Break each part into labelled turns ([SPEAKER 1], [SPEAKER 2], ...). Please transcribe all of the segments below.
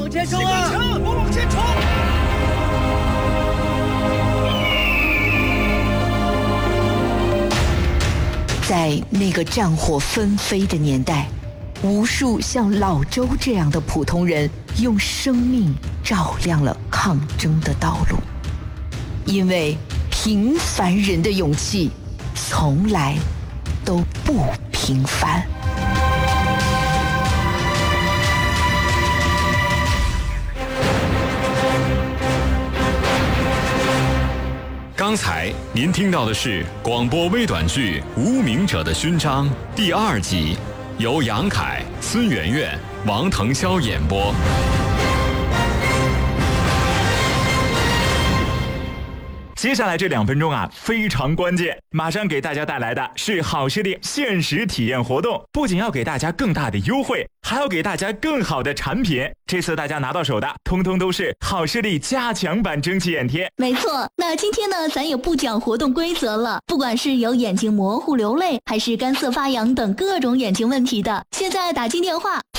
[SPEAKER 1] 往前冲啊！
[SPEAKER 2] 我往前冲！
[SPEAKER 3] 在那个战火纷飞的年代，无数像老周这样的普通人用生命照亮了抗争的道路，因为平凡人的勇气从来都不平凡。
[SPEAKER 4] 刚才您听到的是广播微短剧《无名者的勋章》第2集，由杨凯、孙媛媛、王腾霄演播。
[SPEAKER 5] 接下来这2分钟啊，非常关键，马上给大家带来的是好视力限时体验活动，不仅要给大家更大的优惠，还要给大家更好的产品。这次大家拿到手的，通通都是好视力加强版蒸汽眼贴。
[SPEAKER 6] 没错，那今天呢，咱也不讲活动规则了。不管是有眼睛模糊流泪，还是干涩发痒等各种眼睛问题的，现在打进电话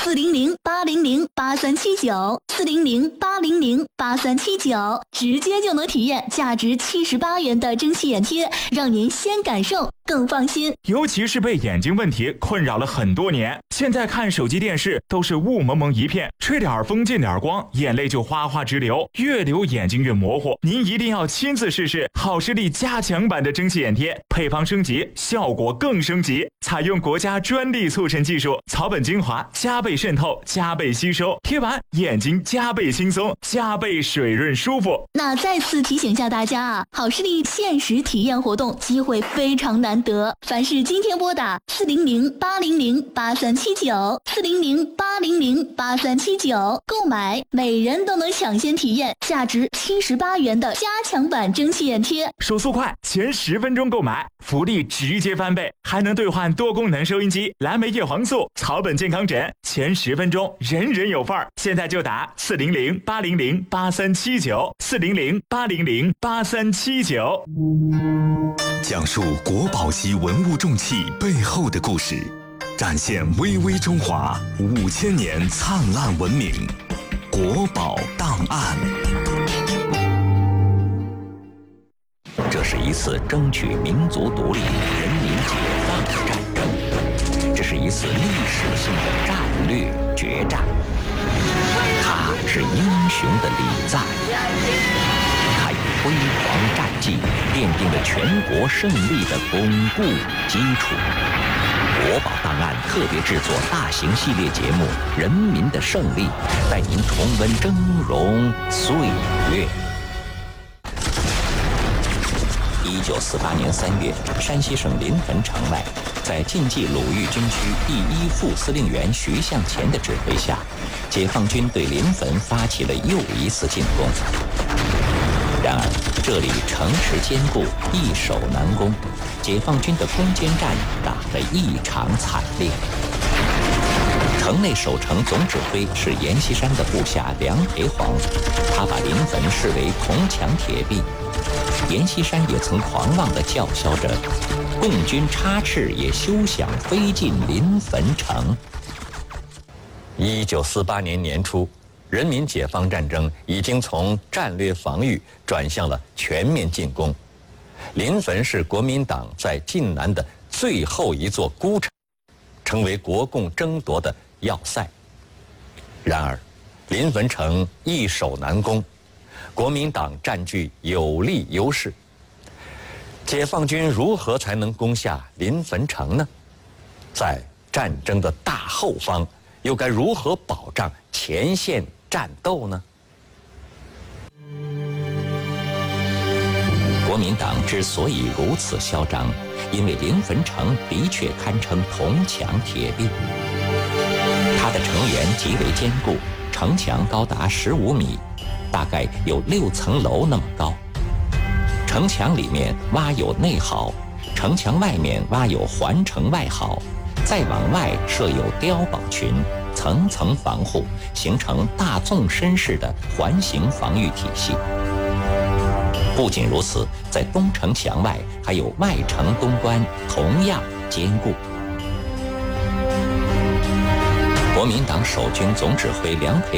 [SPEAKER 6] 400-800-8379，400-800-8379，直接就能体验价值78元的蒸汽眼贴，让您先感受更放心。
[SPEAKER 5] 尤其是被眼睛问题困扰了很多年，现在看手机电视都是雾蒙蒙一片，吹点风进点光，眼泪就哗哗直流，越流眼睛越模糊。您一定要亲自试试好视力加强版的蒸汽眼贴，配方升级，效果更升级，采用国家专利促成技术，草本精华加倍渗透，加倍吸收，贴完眼睛加倍轻松，加倍水润舒服。
[SPEAKER 6] 那再次提醒下大家啊，好视力限时体验活动机会非常难得，凡是今天拨打400-800-8379，400-800-8379购买，每人都能抢先体验价值78元的加强版蒸汽眼贴。
[SPEAKER 5] 手速快，前10分钟购买，福利直接翻倍，还能兑换多功能收音机、蓝莓叶黄素、草本健康枕，前10分钟人人有份儿。现在就打400-800-8379，400-800-8379。
[SPEAKER 7] 讲述国宝级文物重器背后的故事，展现巍巍中华5000年灿烂文明。国宝档案。
[SPEAKER 8] 这是一次争取民族独立、人民解放的战争，这是一次历史性的战略决战。他是英雄的礼赞，他以辉煌战绩奠定了全国胜利的巩固基础。国宝档案特别制作大型系列节目《人民的胜利》，带您重温峥嵘岁月。1948年3月，山西省临汾城外，在晋冀鲁豫军区第1副司令员徐向前的指挥下，解放军对临汾发起了又一次进攻。然而，这里城池坚固，易守难攻，解放军的攻坚战打得异常惨烈。城内守城总指挥是阎锡山的部下梁培煌，他把临汾视为铜墙铁壁。阎锡山也曾狂妄地叫嚣着：“共军插翅也休想飞进临汾城。”1948年年初，人民解放战争已经从战略防御转向了全面进攻。临汾是国民党在晋南的最后一座孤城，成为国共争夺的要塞。然而，临汾城易守难攻，国民党占据有利优势。解放军如何才能攻下临汾城呢？在战争的大后方，又该如何保障前线战斗呢？国民党之所以如此嚣张，因为临汾城的确堪称铜墙铁壁。它的城垣极为坚固，城墙高达15米，大概有6层楼那么高。城墙里面挖有内壕，城墙外面挖有环城外壕，再往外设有碉堡群，层层防护，形成大纵深式的环形防御体系。不仅如此，在东城墙外还有外城东关，同样坚固。国民党守军总指挥梁培